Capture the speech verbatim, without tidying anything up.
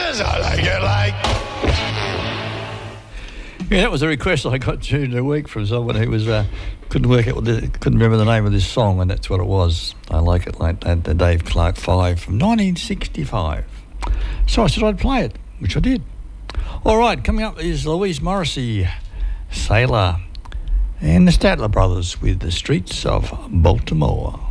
Yes, I like it like. Yeah, that was a request I got during the week from someone who was uh, couldn't work out, what the, couldn't remember the name of this song, and that's what it was. I like it like that, the Dave Clark Five from nineteen sixty-five. So I said I'd play it, which I did. All right, coming up is Louise Morrissey, Sailor, and the Statler Brothers with The Streets of Baltimore.